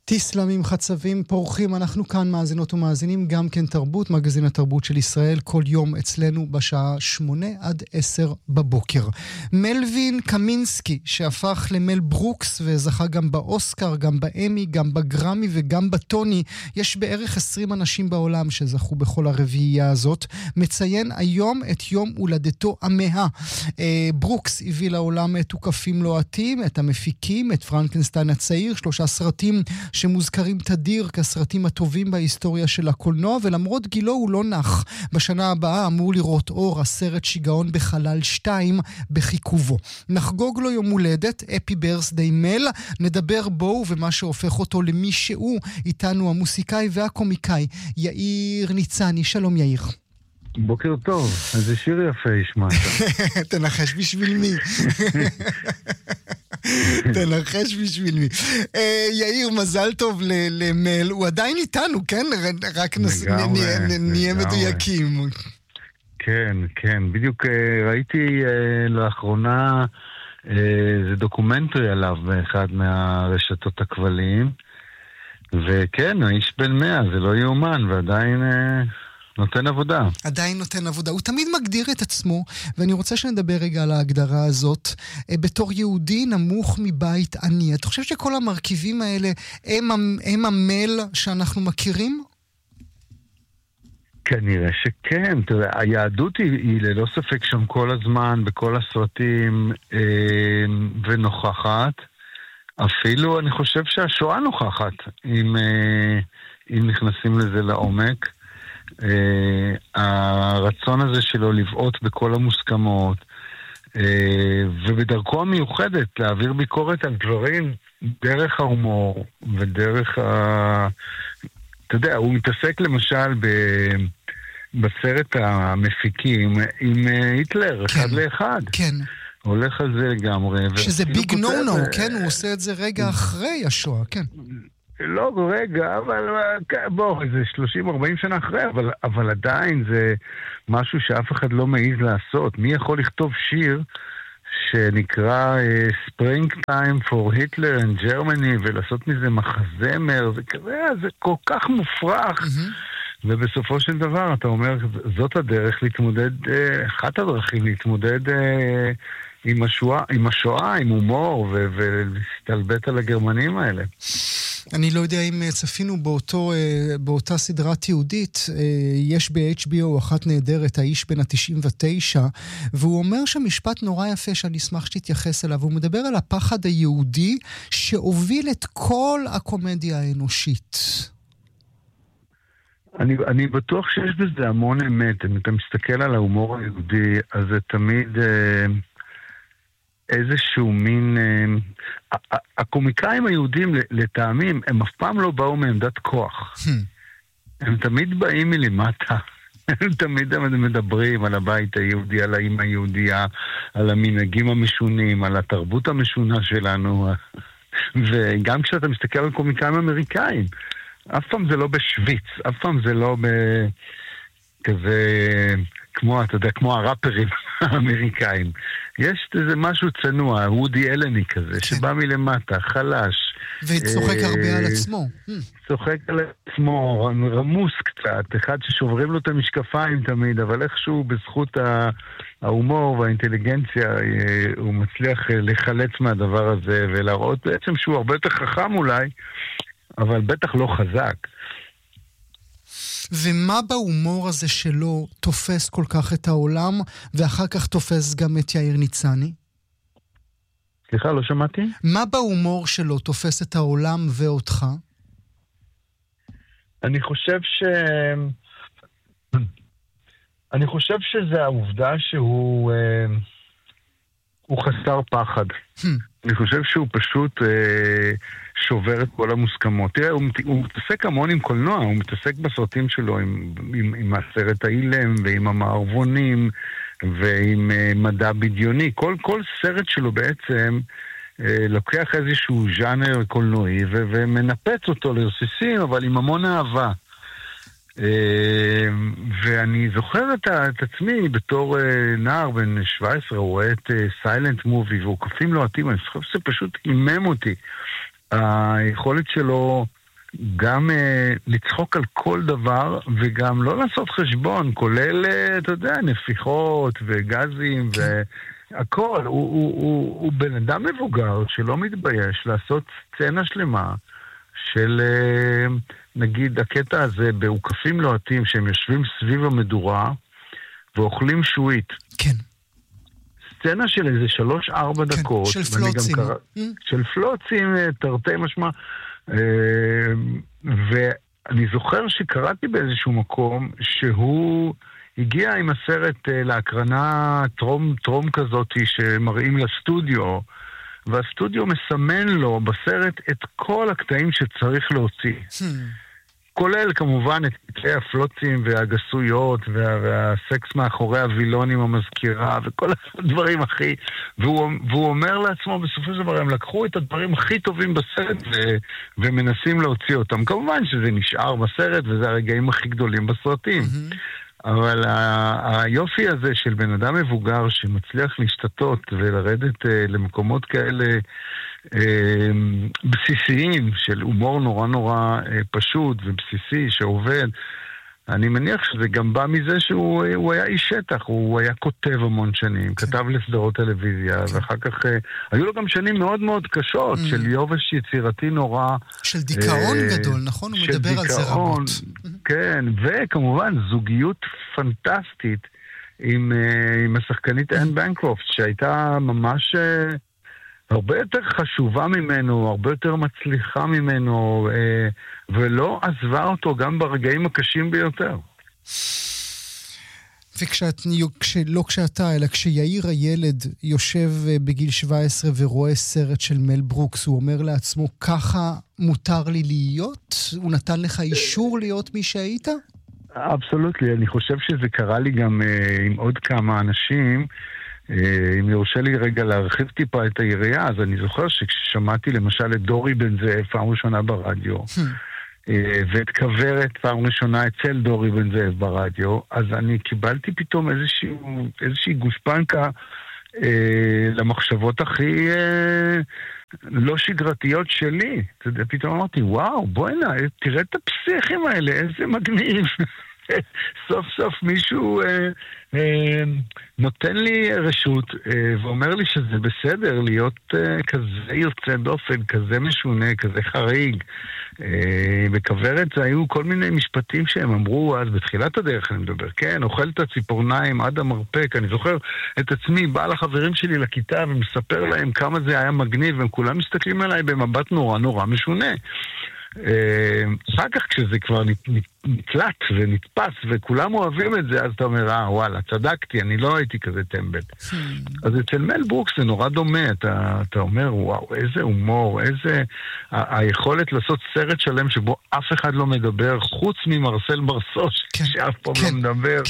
תסלמים חצבים פורחים, אנחנו כאן מאזינות ומאזינים, גם כן תרבות, מגזין התרבות של ישראל, כל יום אצלנו בשעה 8 עד 10 בבוקר. מלווין קמינסקי, שהפך למל ברוקס וזכה גם באוסקר, גם באמי, גם בגרמי וגם בטוני, יש בערך 20 אנשים בעולם שזכו בכל הרביעייה הזאת, מציין היום את יום הולדתו המאה. ברוקס הביא לעולם את תוקפים לוהטים, את המפיקים, את פרנקנסטיין הצעיר, 3 סרטים שמוזכרים תדיר כסרטים הטובים בהיסטוריה של הקולנוע, ולמרות גילו הוא לא נח. בשנה הבאה אמור לראות אור הסרט שיגעון בחלל 2 בחיכובו. נחגוג לו יום הולדת, אפי ברסדיי מל, נדבר בו ומה שהופך אותו למי שהוא. איתנו המוסיקאי והקומיקאי יאיר ניצני. שלום יאיר. בוקר טוב, איזה שיר יפה ישמעת. תנחש בשביל מי? תנחש בשביל מי. יאיר, מזל טוב למל, הוא עדיין איתנו, כן? רק נהיה מדויקים. כן, כן, בדיוק ראיתי לאחרונה זה דוקומנטרי עליו באחד מהרשתות הכבלים, וכן, האיש בן 100, זה לא יאומן, ועדיין נותן עבודה. עדיין נותן עבודה. הוא תמיד מגדיר את עצמו, ואני רוצה שנדבר רגע על ההגדרה הזאת, בתור יהודי נמוך מבית עני. אתה חושב שכל המרכיבים האלה הם המל שאנחנו מכירים? כנראה שכן. תראה, היהדות היא ללא ספק שם כל הזמן, בכל הסרטים, ונוכחת. אפילו אני חושב שהשואה נוכחת, אם נכנסים לזה לעומק. הרצון הזה שלו לבעוט בכל המוסכמות, ובדרכו המיוחדת להעביר ביקורת על דברים דרך ההומור ודרך אתה יודע, הוא מתעסק למשל בסרט המפיקים עם היטלר, כן, אחד לאחד. כן. הולך על זה לגמרי. שזה ביג נו-נו, כן? הוא עושה את זה רגע אחרי השואה, כן. לא רגע, אבל בוא, זה 30-40 שנה אחרי, אבל עדיין זה משהו שאף אחד לא מעיז לעשות. מי יכול לכתוב שיר שנקרא Springtime for Hitler and Germany ולעשות מזה מחזמר? זה כזה, זה כל כך מופרך. ובסופו של דבר אתה אומר, זאת הדרך להתמודד, אחת הדרכים להתמודד עם השואה, עם הומור, ולהסתלבט על הגרמנים האלה. אני לא יודע אם צפינו באותה סדרה תיעודית, יש ב-HBO אחת נהדרת, האיש בן ה-99, והוא אומר שמשפט נורא יפה שאני אשמח שתתייחס אליו, הוא מדבר על הפחד היהודי שהוביל את כל הקומדיה האנושית. אני בטוח שיש בזה המון אמת. אם אתה מסתכל על ההומור היהודי, אז זה תמיד איזשהו מין... הקומיקאים היהודים לטעמים, הם אף פעם לא באו מעמדת כוח. הם תמיד באים מלמטה. הם תמיד מדברים על הבית היהודי, על האמא היהודיה, על המנהגים המשונים, על התרבות המשונה שלנו. וגם כשאתה מסתכל על קומיקאים אמריקאים, אף פעם זה לא בשוויץ, אף פעם זה לא כזה, כמו, אתה יודע, כמו הראפרים האמריקאים. יש איזה משהו צנוע, וודי אלני כזה, שבא מלמטה, חלש. וצוחק הרבה על עצמו. צוחק על עצמו, רמוס קצת, אחד ששוברים לו את המשקפיים תמיד, אבל איכשהו בזכות ההומור והאינטליגנציה, הוא מצליח לחלץ מהדבר הזה, ולהראות בעצם שהוא הרבה יותר חכם אולי, אבל בטח לא חזק. ומה בהומור הזה שלו תופס כל כך את העולם, ואחר כך תופס גם את יאיר ניצני? סליחה, לא שמעתי? מה בהומור שלו תופס את העולם ואותך? אני חושב שזה העובדה שהוא חסר פחד. אני חושב שהוא פשוט שובר את כל המוסכמות. תראה, הוא מתעסק המון עם קולנוע, הוא מתעסק בסרטים שלו עם הסרט האילם ועם המערבונים ועם מדע בדיוני. כל סרט שלו בעצם לוקח איזשהו ז'אנר קולנועי ומנפץ אותו לרסיסים, אבל עם המון אהבה. ואני זוכר את עצמי בתור נער בן 17, הוא רואה את סיילנט מובי והוא קופים לוהטים, אני חושב שזה פשוט אימם אותי. היכולת שלו גם לצחוק על כל דבר, וגם לא לעשות חשבון, כולל, אתה יודע, נפיחות וגזים והכל. הוא בן אדם מבוגר שלא מתבייש לעשות סצנה שלמה של, נגיד, הקטע הזה בעוקפים לוהטים שהם יושבים סביב המדורה ואוכלים שועית. כן. סצנה של איזה 3-4 דקות. של פלוצים. של פלוצים, תרתי משמע. ואני זוכר שקראתי באיזשהו מקום שהוא הגיע עם הסרט להקרנה טרום כזאת שמראים לסטודיו, והסטודיו מסמן לו בסרט את כל הקטעים שצריך להוציא. כולל כמובן את קטעי הפלוצים והגסויות והסקס מאחורי הווילונים המזכירה וכל הדברים הכי, והוא אומר לעצמו בסופו של דבר, הם לקחו את הדברים הכי טובים בסרט ומנסים להוציא אותם. כמובן שזה נשאר בסרט וזה הרגעים הכי גדולים בסרטים. אבל היופי הזה של בן אדם מבוגר שמצליח להשתתות ולרדת למקומות כאלה בסיסיים של הומור נורא נורא פשוט ובסיסי שעובד, אני מניח שזה גם בא מזה שהוא היה איש שטח, הוא היה כותב המון שנים, כתב לסדרות טלוויזיה, ואחר כך היו לו גם שנים מאוד מאוד קשות של יובש יצירתי נורא. של דיכאון גדול, נכון? הוא מדבר על זה רבות. כן, וכמובן זוגיות פנטסטית עם השחקנית אן בנקרופט, שהייתה ממש הרבה יותר חשובה ממנו, הרבה יותר מצליחה ממנו, ולא עזבה אותו גם ברגעים הקשים ביותר. לא כשאתה, אלא כשיאיר הילד יושב בגיל 17 ורואה סרט של מל ברוקס, הוא אומר לעצמו, ככה מותר לי להיות? הוא נתן לך אישור להיות מי שהיית? אבסולוטלי, אני חושב שזה קרה לי גם עם עוד כמה אנשים. אם יורשה לי רגע להרחיב טיפה את היריעה, אז אני זוכר שכששמעתי למשל את דורי בן זאב פעם ראשונה ברדיו, ואת כברת פעם ראשונה אצל דורי בן זאב ברדיו, אז אני קיבלתי פתאום איזושהי גושפנקה למחשבות הכי לא שגרתיות שלי. פתאום אמרתי, וואו, בואי נה, תראה את הפסיכים האלה, איזה מגניב. סוף סוף מישהו נותן לי רשות ואומר לי שזה בסדר להיות כזה יוצא דופן, כזה משונה, כזה חריג. בכברת זה היו כל מיני משפטים שהם אמרו אז בתחילת הדרך, אני מדבר, כן, אוכל את הציפורניים עד המרפק. אני זוכר את עצמי, בא לחברים שלי לכיתה ומספר להם כמה זה היה מגניב, והם כולם מסתכלים עליי במבט נורא נורא משונה. אחר כך כשזה כבר נתלט ונתפס וכולם אוהבים את זה, אז אתה אומר, וואלה, צדקתי, אני לא הייתי כזה טמבל. אז אצל מל ברוקס זה נורא דומה, אתה אומר, וואו, איזה הומור, איזה היכולת לעשות סרט שלם שבו אף אחד לא מדבר חוץ ממרסל ברסוש שאף פעם לא מדבר.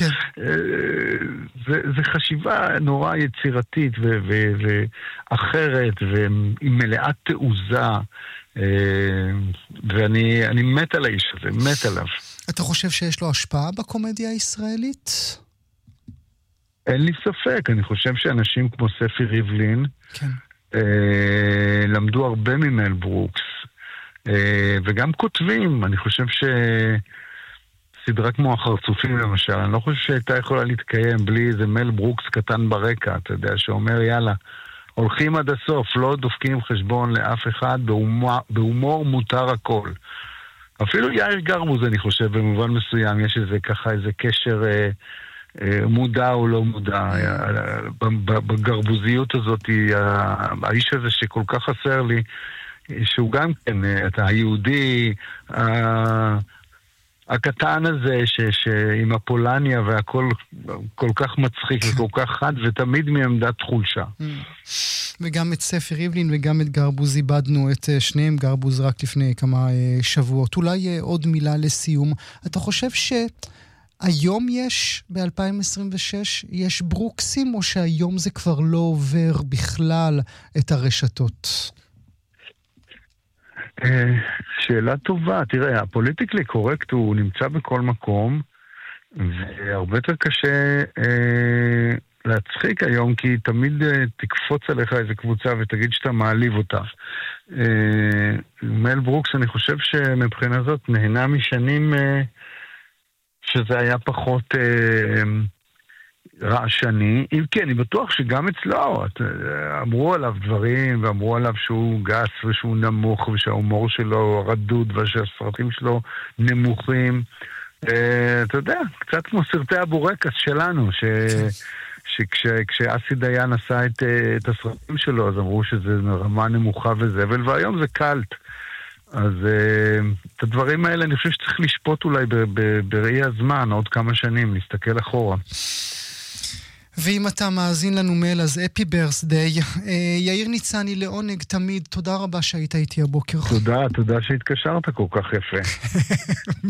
זה חשיבה נורא יצירתית ואחרת ועם מלאת תעוזה, ואני מת על האיש הזה, מת עליו. אתה חושב שיש לו השפעה בקומדיה הישראלית? אין לי ספק, אני חושב שאנשים כמו ספי ריבלין למדו הרבה ממל ברוקס, וגם כותבים. אני חושב סדרה כמו החרצופים למשל, אני לא חושב שהייתה יכולה להתקיים בלי איזה מל ברוקס קטן ברקע, אתה יודע, שאומר יאללה, הולכים עד הסוף, לא דופקים חשבון לאף אחד, בהומור מותר הכל. אפילו יאיר גרבוז, אני חושב, במובן מסוים, יש איזה קשר מודע או לא מודע. בגרבוזיות הזאת, האיש הזה שכל כך חסר לי, שהוא גם כן, אתה היהודי, הקטן הזה עם הפולניה והכל כל כך מצחיק וכל כך חד ותמיד מעמדת חולשה. וגם את ספי ריבלין וגם את גרבוז איבדנו, את שניהם, גרבוז רק לפני כמה שבועות. אולי עוד מילה לסיום. אתה חושב שהיום יש, ב-2026, יש ברוקסים, או שהיום זה כבר לא עובר בכלל את הרשתות? שאלה טובה. תראה, הפוליטיקלי קורקט הוא נמצא בכל מקום, והרבה יותר קשה להצחיק היום, כי תמיד תקפוץ עליך איזה קבוצה ותגיד שאתה מעליב אותה. מל מל ברוקס, אני חושב שמבחינה זאת נהנה משנים שזה היה פחות רעשני. אם כן, אני בטוח שגם אצלו אמרו עליו דברים, ואמרו עליו שהוא גס ושהוא נמוך, ושההומור שלו רדוד, ושהסרטים שלו נמוכים. אתה יודע, קצת כמו סרטי הבורקס שלנו, שכשאסי דיין עשה את הסרטים שלו, אז אמרו שזה רמה נמוכה וזבל, והיום זה קלט. אז את הדברים האלה אני חושב שצריך לשפוט אולי בראי הזמן, עוד כמה שנים, להסתכל אחורה. ואם אתה מאזין לנו מייל, אז אפי ברסדיי. יאיר ניצני, לעונג תמיד, תודה רבה שהיית איתי הבוקר. תודה שהתקשרת כל כך יפה.